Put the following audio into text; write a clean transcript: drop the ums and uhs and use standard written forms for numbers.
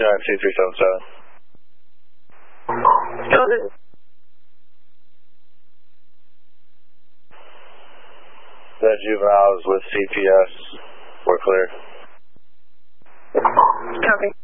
69C377. Copy. That juvenile is with CPS. We're clear. Copy.